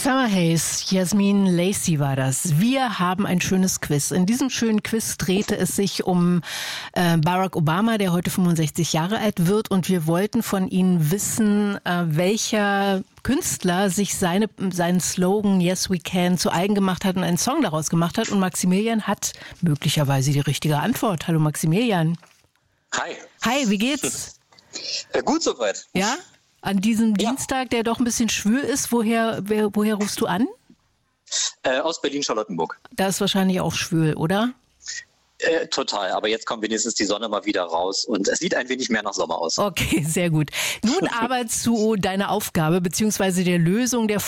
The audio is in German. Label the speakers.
Speaker 1: Summer Haze, Yasmin Lacey war das. Wir haben ein schönes Quiz. In diesem schönen Quiz drehte es sich um Barack Obama, der heute 65 Jahre alt wird. Und wir wollten von Ihnen wissen, welcher Künstler sich seinen Slogan Yes We Can zu eigen gemacht hat und einen Song daraus gemacht hat. Und Maximilian hat möglicherweise die richtige Antwort. Hallo Maximilian.
Speaker 2: Hi.
Speaker 1: Hi, wie geht's?
Speaker 2: Gut soweit.
Speaker 1: Ja? An diesem Dienstag, der doch ein bisschen schwül ist, woher rufst du an?
Speaker 2: Aus Berlin-Charlottenburg.
Speaker 1: Da ist wahrscheinlich auch schwül, oder?
Speaker 2: Total, aber jetzt kommt wenigstens die Sonne mal wieder raus und es sieht ein wenig mehr nach Sommer aus.
Speaker 1: Okay, sehr gut. Nun aber zu deiner Aufgabe beziehungsweise der Lösung der